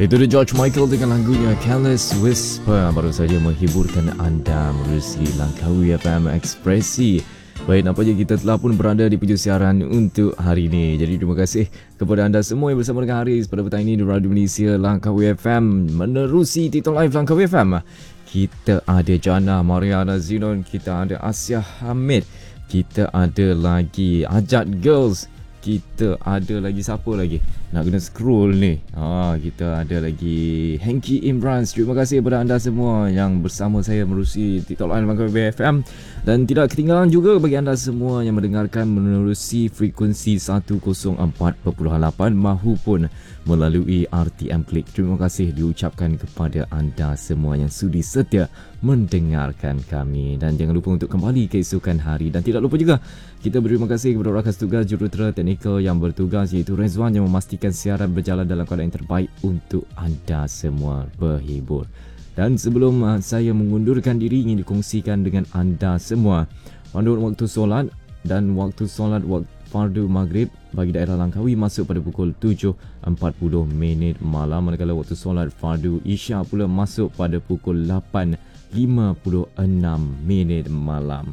Itu dia George Michael dengan lagunya Careless Whisper, baru saja menghiburkan anda menerusi Langkawi FM Ekspresi. Baik, nampaknya kita telah pun berada di penjuru siaran untuk hari ini. Jadi terima kasih kepada anda semua yang bersama dengan Haris pada petang ini di Radio Malaysia Langkawi FM menerusi TikTok Live Langkawi FM. Kita ada Jana, Mariana Zinon, kita ada Asia Hamid, kita ada lagi Ajat Girls, kita ada lagi siapa lagi? Nak kena scroll ni. Kita ada lagi Henky Imran. Terima kasih kepada anda semua yang bersama saya menerusi TikTok Live Langkawi FM. Dan tidak ketinggalan juga bagi anda semua yang mendengarkan menerusi frekuensi 104.8 mahupun melalui RTM Klik. Terima kasih diucapkan kepada anda semua yang sudi setia mendengarkan kami. Dan jangan lupa untuk kembali keesokan hari. Dan tidak lupa juga kita berterima kasih kepada rakan tugas jurutera teknikal yang bertugas, iaitu Rezwan, yang memastikan siaran berjalan dalam keadaan yang terbaik untuk anda semua berhibur. Dan sebelum saya mengundurkan diri, ingin dikongsikan dengan anda semua panduan waktu solat dan waktu solat fardu maghrib bagi daerah Langkawi masuk pada pukul 7.40 malam, manakala waktu solat fardu isya pula masuk pada pukul 8.56 malam.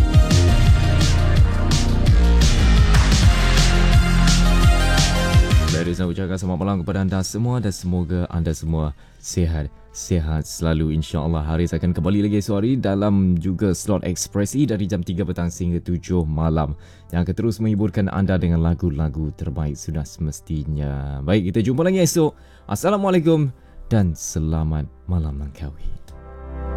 Saya ucapkan selamat malam kepada anda semua dan semoga anda semua sihat selalu, insya-Allah. Haris akan kembali lagi esok hari dalam juga slot ekspresi dari jam 3 petang sehingga 7 malam yang akan terus menghiburkan anda dengan lagu-lagu terbaik sudah semestinya. Baik, kita jumpa lagi esok. Assalamualaikum dan selamat malam Langkawi.